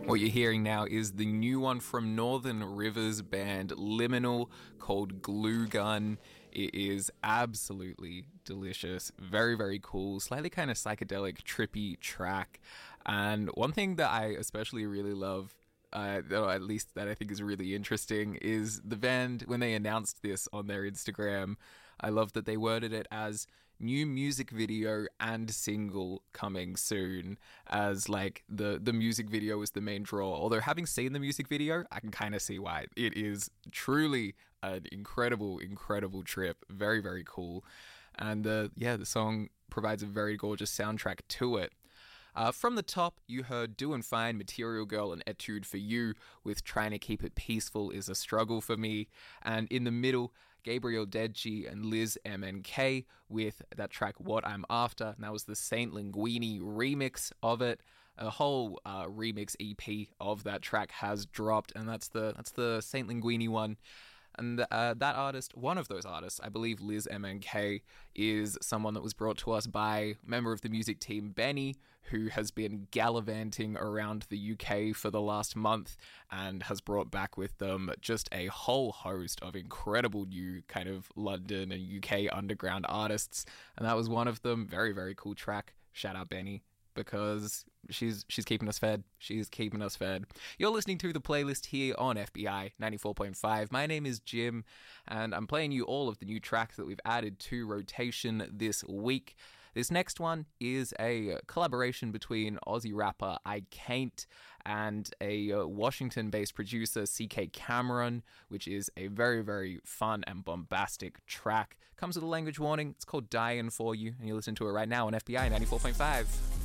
What you're hearing now is the new one from Northern Rivers band Liminal called Glue Gun. It is absolutely delicious, very, very cool, slightly kind of psychedelic, trippy track. And one thing that I especially really love, or at least that I think is really interesting, is the band, when they announced this on their Instagram, I love that they worded it as new music video and single coming soon, as like the music video is the main draw. Although having seen the music video, I can kind of see why. It is truly an incredible trip. Very, very cool. And the song provides a very gorgeous soundtrack to it. From the top, you heard Doing Fine, Material Girl, and Etude for You, with Trying to Keep It Peaceful is a Struggle for Me. And in the middle, Gabriel Deji and Liz MNK with that track What I'm After. And that was the Saint Linguini remix of it. A whole remix EP of that track has dropped, and that's the Saint Linguini one. And that artist, one of those artists, I believe Liz MNK, is someone that was brought to us by a member of the music team, Benny, who has been gallivanting around the UK for the last month and has brought back with them just a whole host of incredible new kind of London and UK underground artists. And that was one of them. Very, very cool track. Shout out Benny, because she's keeping us fed. She's keeping us fed. You're listening to The Playlist here on FBI 94.5. My name is Jim, and I'm playing you all of the new tracks that we've added to rotation this week. This next one is a collaboration between Aussie rapper I Can't and a Washington-based producer, CK Cameron, which is a very, very fun and bombastic track. Comes with a language warning. It's called Dying For You, and you listen to it right now on FBI 94.5.